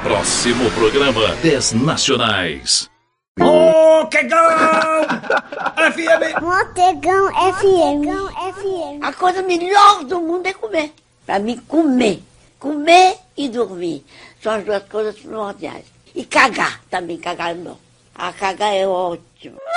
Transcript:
Próximo programa, 10 Nacionais. Motegão FM. Motegão FM. A coisa melhor do mundo é comer. Para mim, comer. Comer e dormir. São as duas coisas primordiais. E cagar também, cagar é bom. A cagar é ótimo.